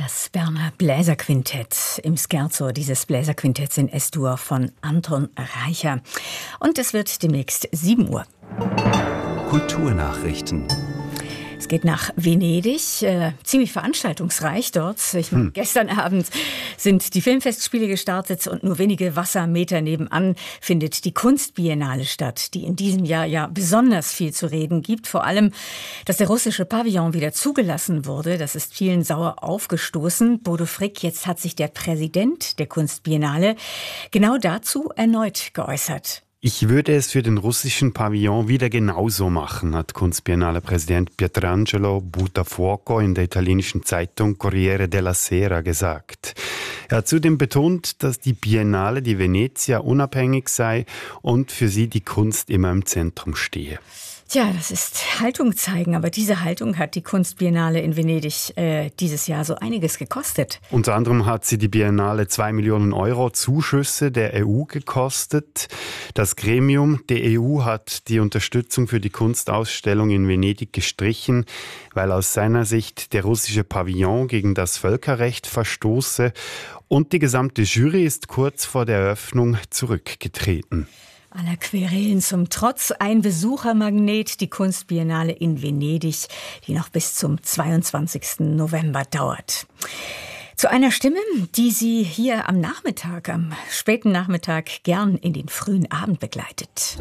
Das Berner Bläserquintett im Scherzo dieses Bläserquintetts in S-Dur von Anton Reicher. Und es wird demnächst 7 Uhr. Kulturnachrichten. Es geht nach Venedig, ziemlich veranstaltungsreich dort. Gestern Abend sind die Filmfestspiele gestartet und nur wenige Wassermeter nebenan findet die Kunstbiennale statt, die in diesem Jahr ja besonders viel zu reden gibt. Vor allem, dass der russische Pavillon wieder zugelassen wurde. Das ist vielen sauer aufgestoßen. Bodo Frick, jetzt hat sich der Präsident der Kunstbiennale genau dazu erneut geäußert. Ich würde es für den russischen Pavillon wieder genauso machen, hat Kunstbiennale-Präsident Pietrangelo Buttafuoco in der italienischen Zeitung Corriere della Sera gesagt. Er hat zudem betont, dass die Biennale di Venezia unabhängig sei und für sie die Kunst immer im Zentrum stehe. Tja, das ist Haltung zeigen, aber diese Haltung hat die Kunstbiennale in Venedig dieses Jahr so einiges gekostet. Unter anderem hat sie die Biennale 2 Millionen Euro Zuschüsse der EU gekostet. Das Gremium der EU hat die Unterstützung für die Kunstausstellung in Venedig gestrichen, weil aus seiner Sicht der russische Pavillon gegen das Völkerrecht verstoße. Und die gesamte Jury ist kurz vor der Eröffnung zurückgetreten. Aller Querelen zum Trotz, ein Besuchermagnet, die Kunstbiennale in Venedig, die noch bis zum 22. November dauert. Zu einer Stimme, die Sie hier am Nachmittag, am späten Nachmittag, gern in den frühen Abend begleitet.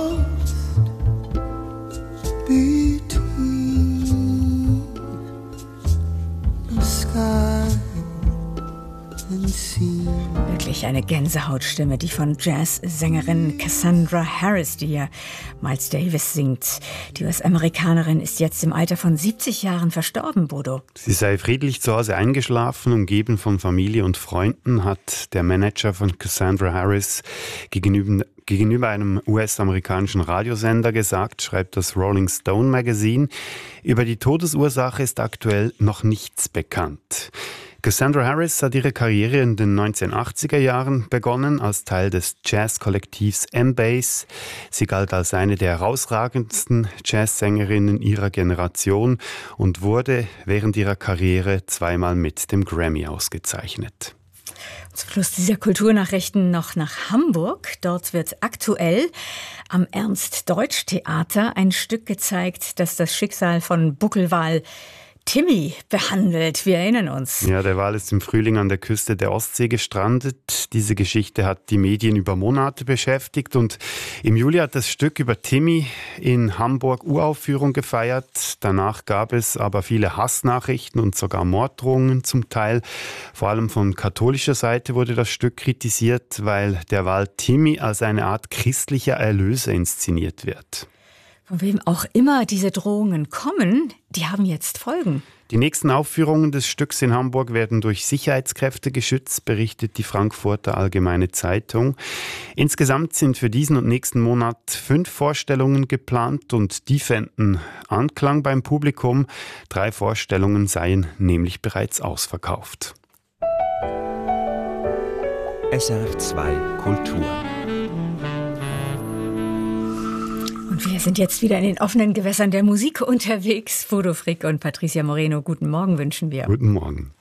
Wirklich eine Gänsehautstimme, die von Jazzsängerin Cassandra Harris, die ja Miles Davis singt. Die US-Amerikanerin ist jetzt im Alter von 70 Jahren verstorben, Bodo. Sie sei friedlich zu Hause eingeschlafen, umgeben von Familie und Freunden, hat der Manager von Cassandra Harris gegenüber einem US-amerikanischen Radiosender gesagt, schreibt das Rolling Stone Magazine. Über die Todesursache ist aktuell noch nichts bekannt. Cassandra Harris hat ihre Karriere in den 1980er Jahren begonnen als Teil des Jazzkollektivs M-Bass. Sie galt als eine der herausragendsten Jazzsängerinnen ihrer Generation und wurde während ihrer Karriere 2-mal mit dem Grammy ausgezeichnet. Zum Schluss dieser Kulturnachrichten noch nach Hamburg. Dort wird aktuell am Ernst-Deutsch-Theater ein Stück gezeigt, das das Schicksal von Buckelwal Timmy behandelt. Wir erinnern uns. Ja, der Wal ist im Frühling an der Küste der Ostsee gestrandet. Diese Geschichte hat die Medien über Monate beschäftigt und im Juli hat das Stück über Timmy in Hamburg Uraufführung gefeiert. Danach gab es aber viele Hassnachrichten und sogar Morddrohungen zum Teil. Vor allem von katholischer Seite wurde das Stück kritisiert, weil der Wal Timmy als eine Art christlicher Erlöser inszeniert wird. Von wem auch immer diese Drohungen kommen, die haben jetzt Folgen. Die nächsten Aufführungen des Stücks in Hamburg werden durch Sicherheitskräfte geschützt, berichtet die Frankfurter Allgemeine Zeitung. Insgesamt sind für diesen und nächsten Monat 5 Vorstellungen geplant und die fänden Anklang beim Publikum. 3 Vorstellungen seien nämlich bereits ausverkauft. SRF 2 Kultur. Und wir sind jetzt wieder in den offenen Gewässern der Musik unterwegs. Bodo Frick und Patricia Moreno, guten Morgen wünschen wir. Guten Morgen.